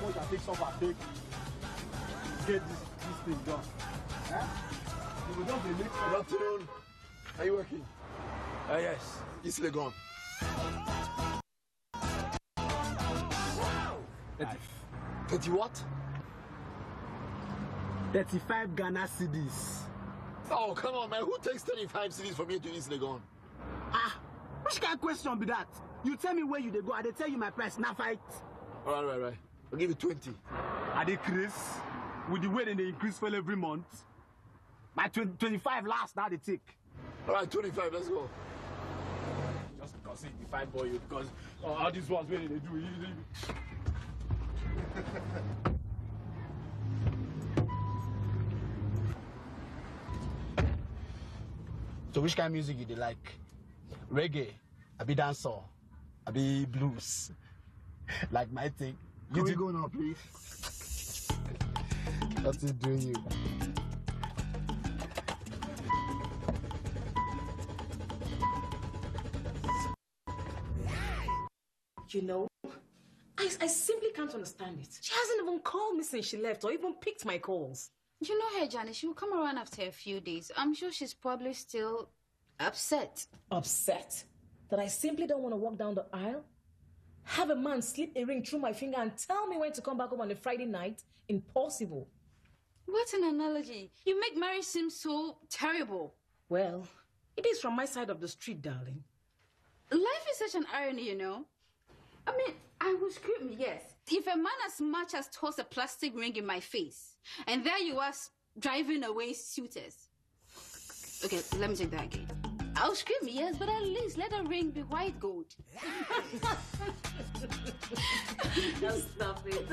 much I take suffer take get this thing done. Eh? You will just be late. Good afternoon. Are you working? Yes. East Legon. 30 what? 35 Ghana cedis. Oh, come on, man. Who takes 35 cedis from here to East Legon? Ah, which kind of question be that? You tell me where you they go, I they tell you my price, now fight. All right. I'll give you 20. Are they Chris? With the way they increase for every month? My 25 last, now they take. All right, 25, let's go. Just because it's the fine boy, because all these ones where they do. So which kind of music you they like? Reggae, I be dancehall, I be blues. Like my thing. Can we go now, please? What's it doing you? You know, I simply can't understand it. She hasn't even called me since she left or even picked my calls. You know her, Johnny. She will come around after a few days. I'm sure she's probably still upset. Upset? That I simply don't want to walk down the aisle? Have a man slip a ring through my finger and tell me when to come back home on a Friday night? Impossible. What an analogy. You make marriage seem so terrible. Well, it is from my side of the street, darling. Life is such an irony, you know. I mean, I will scream, yes. If a man as much as toss a plastic ring in my face, and there you are driving away suitors. Okay, let me take that again. I'll scream, yes, but at least let the ring be white gold. Just stop it.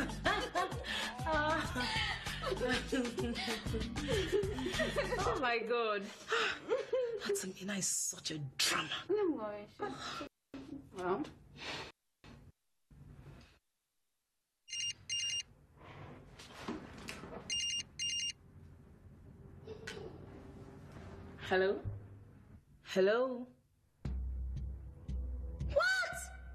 Oh my God. Antamina is such a drama. No worries. Well. Hello? Hello? What?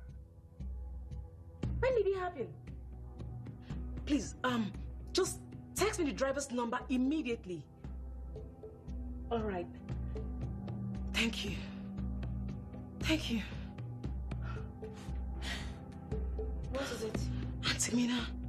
When did it happen? Please, just text me the driver's number immediately. All right. Thank you. Thank you. What is it? Antamina,